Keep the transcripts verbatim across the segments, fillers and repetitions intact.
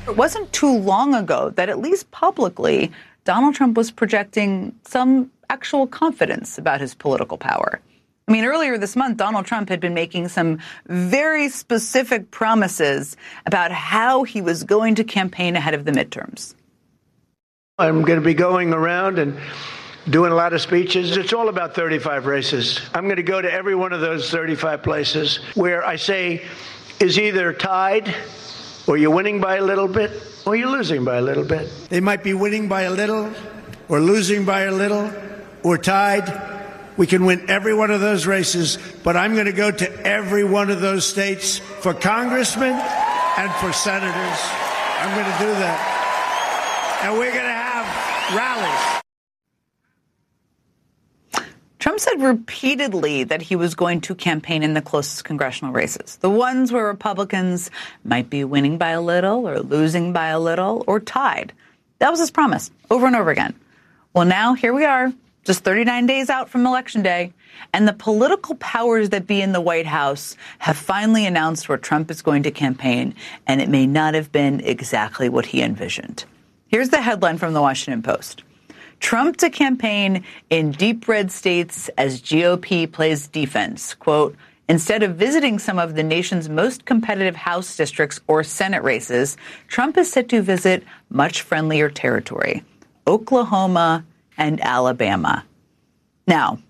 It wasn't too long ago that, at least publicly, Donald Trump was projecting some actual confidence about his political power. I mean, earlier this month, Donald Trump had been making some very specific promises about how he was going to campaign ahead of the midterms. I'm going to be going around and doing a lot of speeches. It's all about thirty-five races. I'm going to go to every one of those thirty-five places where I say is either tied, or you're winning by a little bit, or you're losing by a little bit. They might be winning by a little, or losing by a little, or tied. We can win every one of those races, but I'm going to go to every one of those states for congressmen and for senators. I'm going to do that. And we're going to have rallies. Trump said repeatedly that he was going to campaign in the closest congressional races, the ones where Republicans might be winning by a little or losing by a little or tied. That was his promise over and over again. Well, now here we are, just thirty-nine days out from Election Day, and the political powers that be in the White House have finally announced where Trump is going to campaign, and it may not have been exactly what he envisioned. Here's the headline from the Washington Post. Trump to campaign in deep red states as G O P plays defense. Quote, instead of visiting some of the nation's most competitive House districts or Senate races, Trump is set to visit much friendlier territory, Oklahoma and Alabama. Now,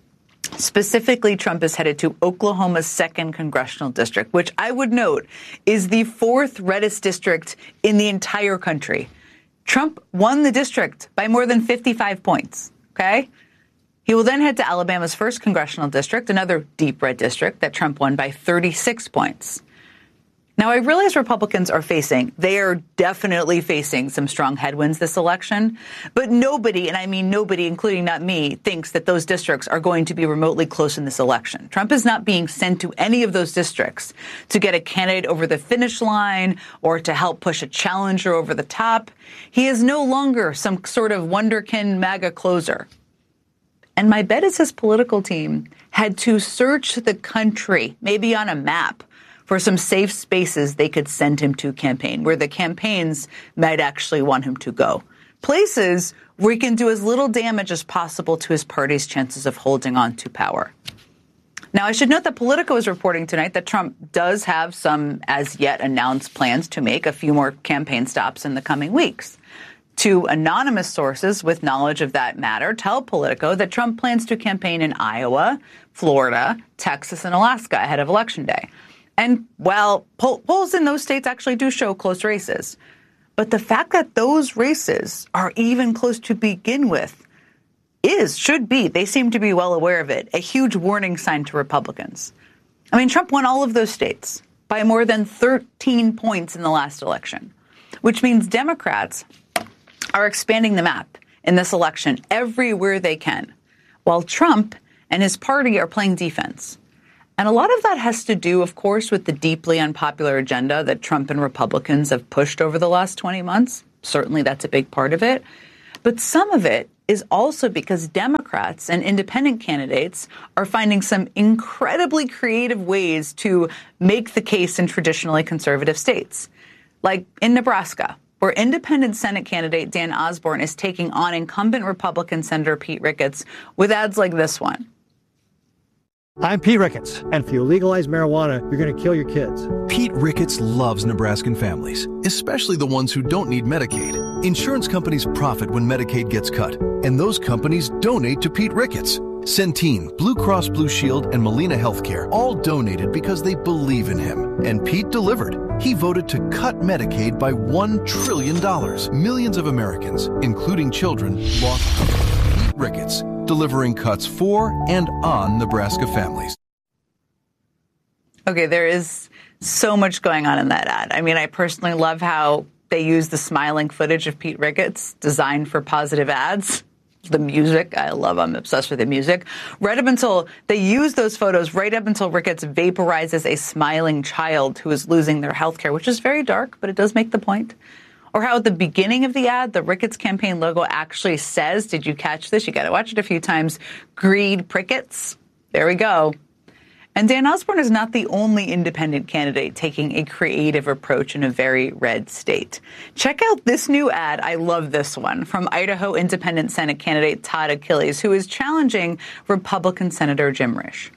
specifically, Trump is headed to Oklahoma's second congressional district, which I would note is the fourth reddest district in the entire country. Trump won the district by more than fifty-five points, okay? He will then head to Alabama's first congressional district, another deep red district that Trump won by thirty-six points. Now, I realize Republicans are facing, they are definitely facing some strong headwinds this election, but nobody, and I mean nobody, including not me, thinks that those districts are going to be remotely close in this election. Trump is not being sent to any of those districts to get a candidate over the finish line or to help push a challenger over the top. He is no longer some sort of wonderkin MAGA closer. And my bet is his political team had to search the country, maybe on a map, for some safe spaces they could send him to campaign, where the campaigns might actually want him to go. Places where he can do as little damage as possible to his party's chances of holding on to power. Now, I should note that Politico is reporting tonight that Trump does have some as yet announced plans to make a few more campaign stops in the coming weeks. Two anonymous sources with knowledge of that matter tell Politico that Trump plans to campaign in Iowa, Florida, Texas, and Alaska ahead of Election Day. And while poll- polls in those states actually do show close races, but the fact that those races are even close to begin with is, should be, they seem to be well aware of it, a huge warning sign to Republicans. I mean, Trump won all of those states by more than thirteen points in the last election, which means Democrats are expanding the map in this election everywhere they can, while Trump and his party are playing defense. And a lot of that has to do, of course, with the deeply unpopular agenda that Trump and Republicans have pushed over the last twenty months. Certainly that's a big part of it. But some of it is also because Democrats and independent candidates are finding some incredibly creative ways to make the case in traditionally conservative states, like in Nebraska, where independent Senate candidate Dan Osborne is taking on incumbent Republican Senator Pete Ricketts with ads like this one. I'm Pete Ricketts, and if you legalize marijuana, you're going to kill your kids. Pete Ricketts loves Nebraskan families, especially the ones who don't need Medicaid. Insurance companies profit when Medicaid gets cut, and those companies donate to Pete Ricketts. Centene, Blue Cross Blue Shield, and Molina Healthcare all donated because they believe in him. And Pete delivered. He voted to cut Medicaid by one trillion dollars. Millions of Americans, including children, lost hope. Pete Ricketts, delivering cuts for and on Nebraska families. Okay, there is so much going on in that ad. I mean, I personally love how they use the smiling footage of Pete Ricketts designed for positive ads. The music, I love, I'm obsessed with the music. Right up until, they use those photos right up until Ricketts vaporizes a smiling child who is losing their health care, which is very dark, but it does make the point. Or how at the beginning of the ad, the Ricketts campaign logo actually says, did you catch this? You got to watch it a few times, Greed Prickets. There we go. And Dan Osborne is not the only independent candidate taking a creative approach in a very red state. Check out this new ad. I love this one from Idaho Independent Senate candidate Todd Achilles, who is challenging Republican Senator Jim Risch.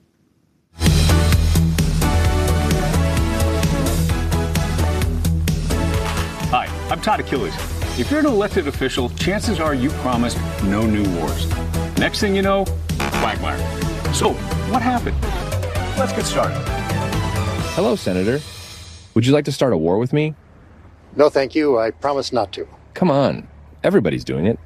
Hi, I'm Todd Achilles. If you're an elected official, chances are you promised no new wars. Next thing you know, quagmire. So, what happened? Let's get started. Hello, Senator. Would you like to start a war with me? No, thank you. I promise not to. Come on. Everybody's doing it.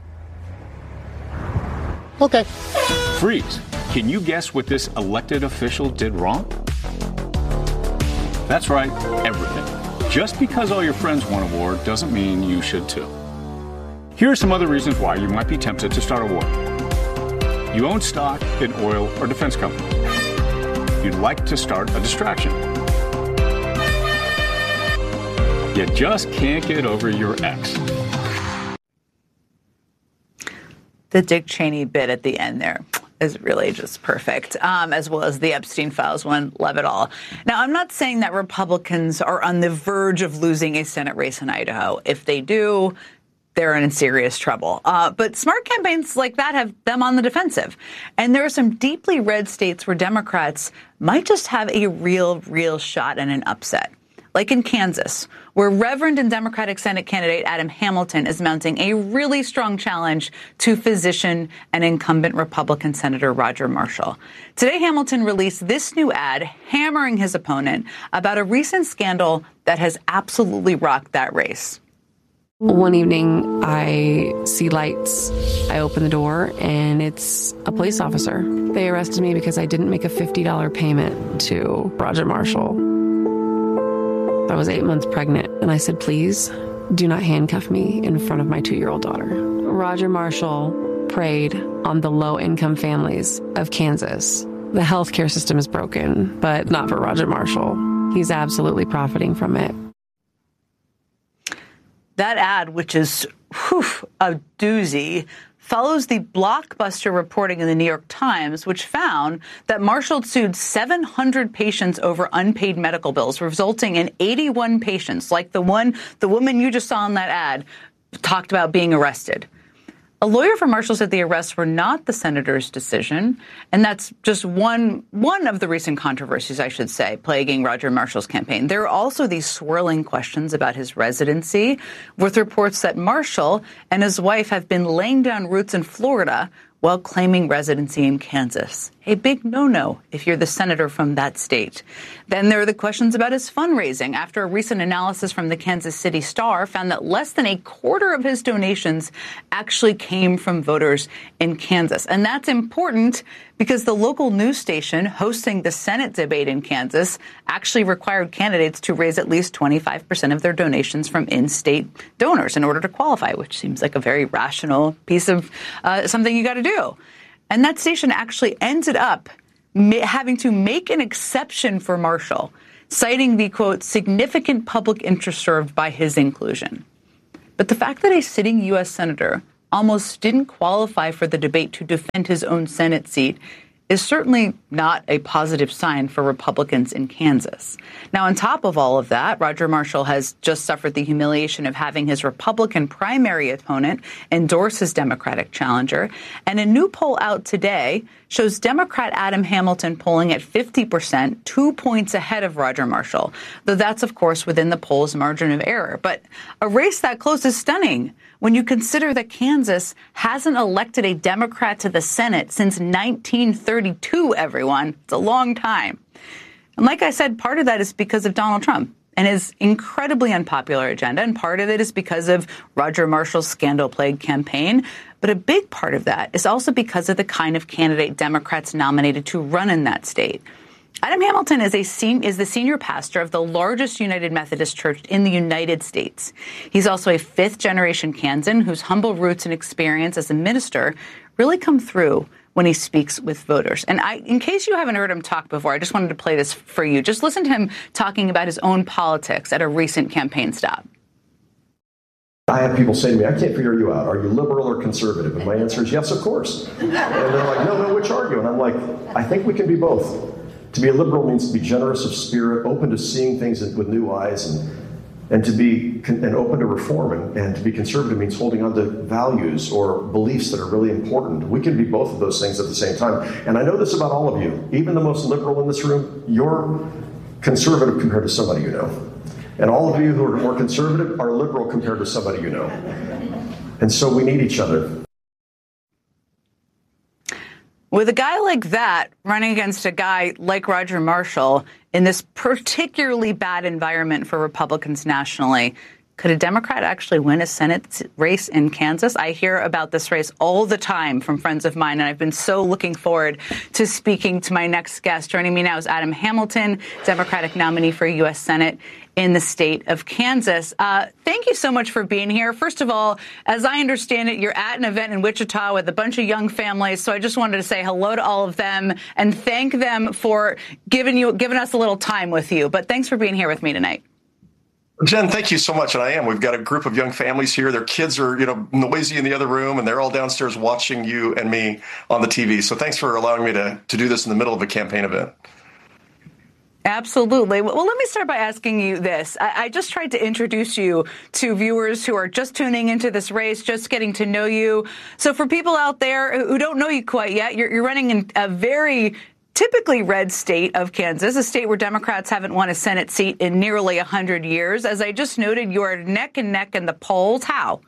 Okay. Freeze. Can you guess what this elected official did wrong? That's right, everything. Just because all your friends want a war doesn't mean you should too. Here are some other reasons why you might be tempted to start a war. You own stock in oil or defense companies. You'd like to start a distraction. You just can't get over your ex. The Dick Cheney bit at the end there is really just perfect, um, as well as the Epstein Files one. Love it all. Now, I'm not saying that Republicans are on the verge of losing a Senate race in Idaho. If they do, they're in serious trouble. Uh, but smart campaigns like that have them on the defensive. And there are some deeply red states where Democrats might just have a real, real shot at an upset. Like in Kansas, where Reverend and Democratic Senate candidate Adam Hamilton is mounting a really strong challenge to physician and incumbent Republican Senator Roger Marshall. Today, Hamilton released this new ad hammering his opponent about a recent scandal that has absolutely rocked that race. One evening, I see lights. I open the door, and it's a police officer. They arrested me because I didn't make a fifty dollars payment to Roger Marshall. I was eight months pregnant, and I said, please, do not handcuff me in front of my two-year-old daughter. Roger Marshall preyed on the low-income families of Kansas. The healthcare system is broken, but not for Roger Marshall. He's absolutely profiting from it. That ad, which is whew, a doozy, follows the blockbuster reporting in the New York Times, which found that Marshall sued seven hundred patients over unpaid medical bills, resulting in eighty-one patients, like the one, the woman you just saw in that ad, talked about being arrested. A lawyer for Marshall said the arrests were not the senator's decision, and that's just one one of the recent controversies, I should say, plaguing Roger Marshall's campaign. There are also these swirling questions about his residency, with reports that Marshall and his wife have been laying down roots in Florida while claiming residency in Kansas. A big no-no if you're the senator from that state. Then there are the questions about his fundraising, after a recent analysis from the Kansas City Star found that less than a quarter of his donations actually came from voters in Kansas. And that's important because the local news station hosting the Senate debate in Kansas actually required candidates to raise at least twenty-five percent of their donations from in-state donors in order to qualify, which seems like a very rational piece of uh, something you got to do. And that station actually ended up ma- having to make an exception for Marshall, citing the, quote, significant public interest served by his inclusion. But the fact that a sitting U S senator almost didn't qualify for the debate to defend his own Senate seat is certainly not a positive sign for Republicans in Kansas. Now, on top of all of that, Roger Marshall has just suffered the humiliation of having his Republican primary opponent endorse his Democratic challenger. And a new poll out today shows Democrat Adam Hamilton polling at fifty percent, two points ahead of Roger Marshall, though that's, of course, within the poll's margin of error. But a race that close is stunning when you consider that Kansas hasn't elected a Democrat to the Senate since nineteen thirty-two, everyone. It's a long time. And like I said, part of that is because of Donald Trump and his incredibly unpopular agenda, and part of it is because of Roger Marshall's scandal-plagued campaign. But a big part of that is also because of the kind of candidate Democrats nominated to run in that state. Adam Hamilton is a sen- is the senior pastor of the largest United Methodist Church in the United States. He's also a fifth-generation Kansan whose humble roots and experience as a minister really come through when he speaks with voters. And I, in case you haven't heard him talk before, I just wanted to play this for you. Just listen to him talking about his own politics at a recent campaign stop. I have people say to me, I can't figure you out. Are you liberal or conservative? And my answer is yes, of course. And they're like, no, no, which are you? And I'm like, I think we can be both. To be a liberal means to be generous of spirit, open to seeing things with new eyes, and and to be and open to reform. And, and to be conservative means holding on to values or beliefs that are really important. We can be both of those things at the same time. And I know this about all of you. Even the most liberal in this room, you're conservative compared to somebody you know. And all of you who are more conservative are liberal compared to somebody you know. And so we need each other. With a guy like that running against a guy like Roger Marshall in this particularly bad environment for Republicans nationally, could a Democrat actually win a Senate race in Kansas? I hear about this race all the time from friends of mine, and I've been so looking forward to speaking to my next guest. Joining me now is Adam Hamilton, Democratic nominee for U S Senate in the state of Kansas. Uh, thank you so much for being here. First of all, as I understand it, you're at an event in Wichita with a bunch of young families, so I just wanted to say hello to all of them and thank them for giving you giving us a little time with you. But thanks for being here with me tonight. Jen, thank you so much. And I am. We've got a group of young families here. Their kids are, you know, noisy in the other room, and they're all downstairs watching you and me on the T V. So thanks for allowing me to, to do this in the middle of a campaign event. Absolutely. Well, let me start by asking you this. I, I just tried to introduce you to viewers who are just tuning into this race, just getting to know you. So for people out there who don't know you quite yet, you're, you're running in a very typically red state of Kansas, a state where Democrats haven't won a Senate seat in nearly one hundred years. As I just noted, you are neck and neck in the polls. How?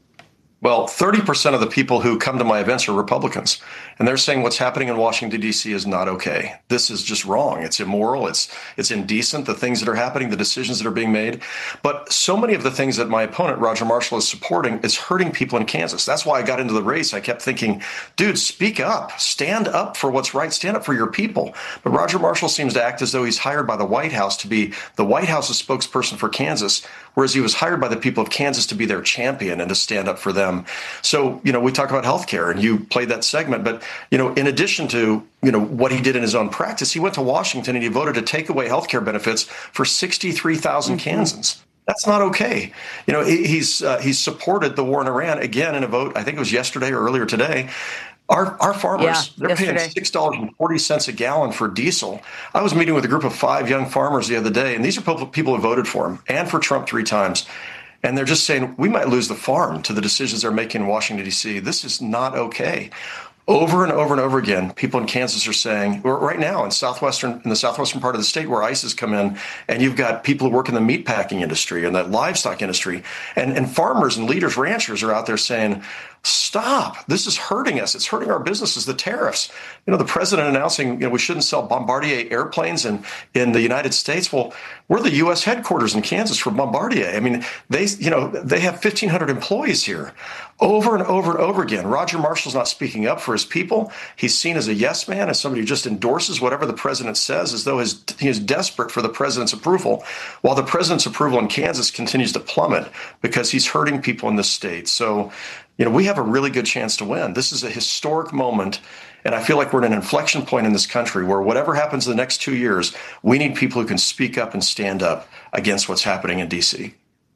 Well, thirty percent of the people who come to my events are Republicans, and they're saying what's happening in Washington, D C is not okay. This is just wrong. It's immoral. It's it's indecent, the things that are happening, the decisions that are being made. But so many of the things that my opponent, Roger Marshall, is supporting is hurting people in Kansas. That's why I got into the race. I kept thinking, dude, speak up. Stand up for what's right. Stand up for your people. But Roger Marshall seems to act as though he's hired by the White House to be the White House's spokesperson for Kansas, whereas he was hired by the people of Kansas to be their champion and to stand up for them. So, you know, we talk about health care, and you played that segment. But, you know, in addition to, you know, what he did in his own practice, he went to Washington and he voted to take away health care benefits for sixty-three thousand mm-hmm. Kansans. That's not okay. You know, he's uh, he's supported the war in Iran again in a vote. I think it was yesterday or earlier today. Our our farmers, yeah, they're yesterday. paying six dollars and forty cents a gallon for diesel. I was meeting with a group of five young farmers the other day, and these are people who voted for him and for Trump three times. And they're just saying, we might lose the farm to the decisions they're making in Washington, D C. This is not okay. Over and over and over again, people in Kansas are saying, or right now in southwestern, in the southwestern part of the state where ICE has come in, and you've got people who work in the meatpacking industry and the livestock industry, and, and farmers and leaders, ranchers are out there saying, stop. This is hurting us. It's hurting our businesses, the tariffs. You know, the president announcing, you know, we shouldn't sell Bombardier airplanes in, in the United States. Well, we're the U S headquarters in Kansas for Bombardier. I mean, they, you know, they have fifteen hundred employees here. Over and over and over again, Roger Marshall's not speaking up for his people. He's seen as a yes man, as somebody who just endorses whatever the president says, as though his, he is desperate for the president's approval, while the president's approval in Kansas continues to plummet because he's hurting people in this state. So, you know, we have a really good chance to win. This is a historic moment, and I feel like we're at an inflection point in this country where whatever happens in the next two years, we need people who can speak up and stand up against what's happening in D C.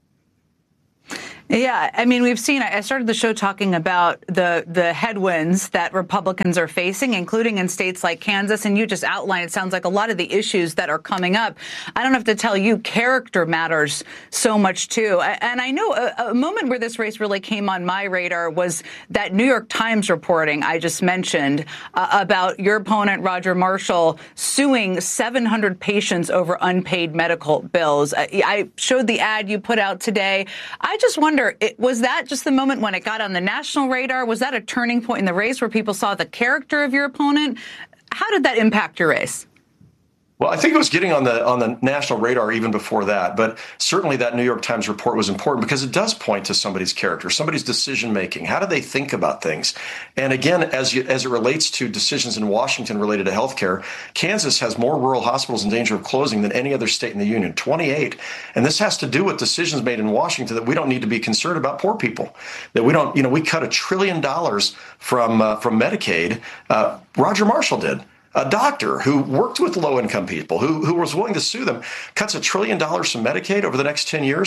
Yeah, I mean, we've seen, I started the show talking about the the headwinds that Republicans are facing, including in states like Kansas, and you just outlined, it sounds like a lot of the issues that are coming up. I don't have to tell you, character matters so much, too. And I know a, a moment where this race really came on my radar was that New York Times reporting I just mentioned uh, about your opponent, Roger Marshall, suing seven hundred patients over unpaid medical bills. I, I showed the ad you put out today. I just wonder, It, was that just the moment when it got on the national radar? Was that a turning point in the race where people saw the character of your opponent? How did that impact your race? Well, I think it was getting on the on the national radar even before that. But certainly that New York Times report was important because it does point to somebody's character, somebody's decision making. How do they think about things? And again, as you, as it relates to decisions in Washington related to health care, Kansas has more rural hospitals in danger of closing than any other state in the union, twenty-eight. And this has to do with decisions made in Washington that we don't need to be concerned about poor people, that we don't, you know, we cut a trillion dollars from uh, from Medicaid. Uh, Roger Marshall did. A doctor who worked with low-income people, who, who was willing to sue them, cuts a trillion dollars from Medicaid over the next ten years.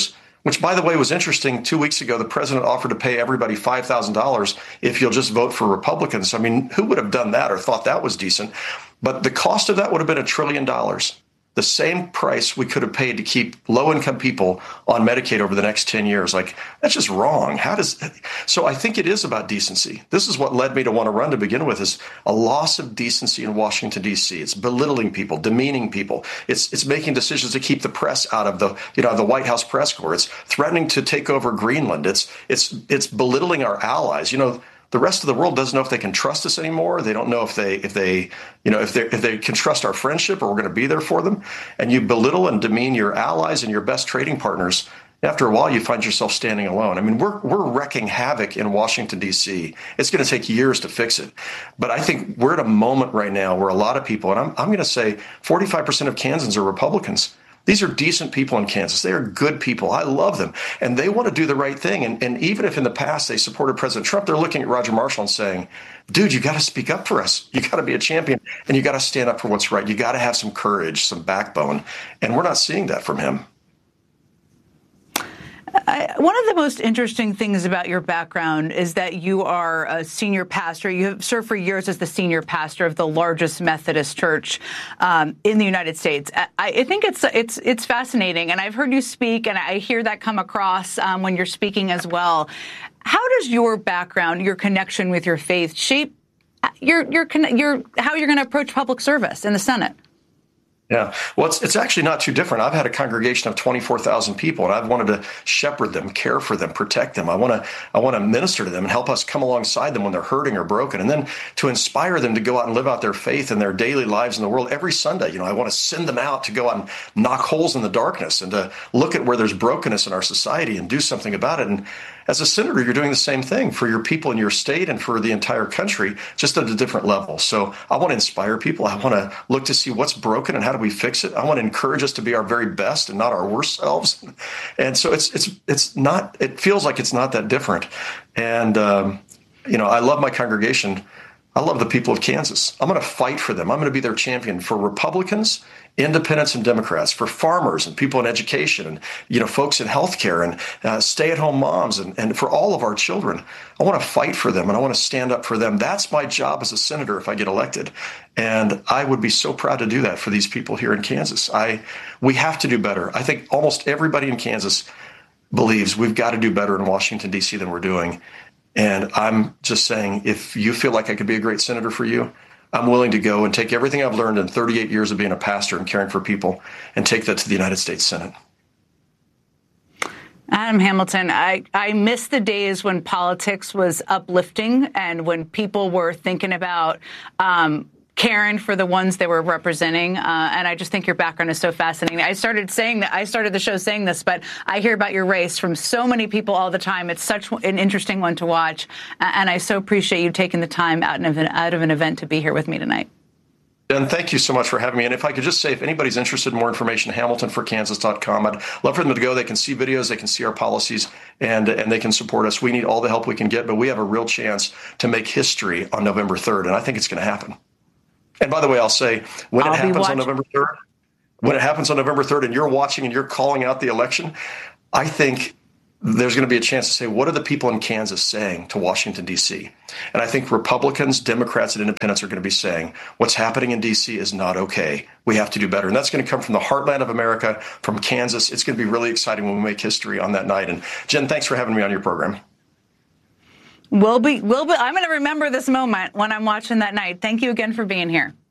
which, by the way, was interesting. Two weeks ago, the president offered to pay everybody five thousand dollars if you'll just vote for Republicans. I mean, who would have done that or thought that was decent? But the cost of that would have been a trillion dollars. The same price we could have paid to keep low-income people on Medicaid over the next ten years. Like, that's just wrong. How does so I think it is about decency. This is what led me to want to run to begin with, is a loss of decency in Washington, D C. It's belittling people, demeaning people. It's it's making decisions to keep the press out of the, you know, the White House press corps. It's threatening to take over Greenland. It's it's it's belittling our allies. You know, the rest of the world doesn't know if they can trust us anymore. They don't know if they, if they, you know, if they, if they can trust our friendship or we're going to be there for them. And you belittle and demean your allies and your best trading partners. After a while, you find yourself standing alone. I mean, we're we're wrecking havoc in Washington, D C. It's going to take years to fix it. But I think we're at a moment right now where a lot of people, and I'm I'm going to say forty-five percent of Kansans are Republicans. These are decent people in Kansas. They are good people. I love them. And they want to do the right thing. And, and even if in the past they supported President Trump, they're looking at Roger Marshall and saying, dude, you got to speak up for us. You got to be a champion and you got to stand up for what's right. You got to have some courage, some backbone. And we're not seeing that from him. I, one of the most interesting things about your background is that you are a senior pastor. You have served for years as the senior pastor of the largest Methodist church um, in the United States. I, I think it's it's it's fascinating, and I've heard you speak, and I hear that come across um, when you're speaking as well. How does your background, your connection with your faith, shape your your your how you're going to approach public service in the Senate? Yeah, well, it's, it's actually not too different. I've had a congregation of twenty-four thousand people, and I've wanted to shepherd them, care for them, protect them. I want to I want to minister to them and help us come alongside them when they're hurting or broken, and then to inspire them to go out and live out their faith in their daily lives in the world every Sunday. You know, I want to send them out to go out and knock holes in the darkness and to look at where there's brokenness in our society and do something about it. And as a senator, you're doing the same thing for your people in your state and for the entire country, just at a different level. So I want to inspire people. I want to look to see what's broken and how do we fix it. I want to encourage us to be our very best and not our worst selves. And so it's it's it's not. It feels like it's not that different. And um, you know, I love my congregation. I love the people of Kansas. I'm going to fight for them. I'm going to be their champion for Republicans, independents, and Democrats, for farmers and people in education and, you know, folks in healthcare and uh, stay-at-home moms and, and for all of our children. I want to fight for them and I want to stand up for them. That's my job as a senator if I get elected. And I would be so proud to do that for these people here in Kansas. I we have to do better. I think almost everybody in Kansas believes we've got to do better in Washington, D C than we're doing. And I'm just saying, if you feel like I could be a great senator for you, I'm willing to go and take everything I've learned in thirty-eight years of being a pastor and caring for people and take that to the United States Senate. Adam Hamilton, I, I miss the days when politics was uplifting and when people were thinking about um, caring for the ones they were representing. Uh, and I just think your background is so fascinating. I started saying that I started the show saying this, but I hear about your race from so many people all the time. It's such an interesting one to watch. And I so appreciate you taking the time out of an, out of an event to be here with me tonight. And thank you so much for having me. And if I could just say, if anybody's interested in more information, hamilton for kansas dot com. I'd love for them to go. They can see videos, they can see our policies, and and they can support us. We need all the help we can get, but we have a real chance to make history on November third, and I think it's going to happen. And by the way, I'll say, when it happens on November third, when it happens on November third and you're watching and you're calling out the election, I think there's going to be a chance to say, what are the people in Kansas saying to Washington, D C? And I think Republicans, Democrats, and independents are going to be saying, what's happening in D C is not okay. We have to do better. And that's going to come from the heartland of America, from Kansas. It's going to be really exciting when we make history on that night. And Jen, thanks for having me on your program. We'll be, we'll be, I'm going to remember this moment when I'm watching that night. Thank you again for being here.